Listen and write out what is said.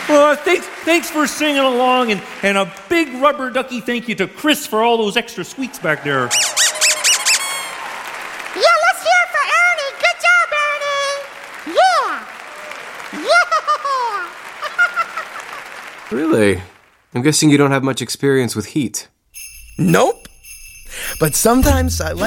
Thanks for singing along, and a big rubber ducky thank you to Chris for all those extra squeaks back there. Yeah, let's hear it for Ernie. Good job, Ernie. Yeah. Really? I'm guessing you don't have much experience with heat. Nope. But sometimes I like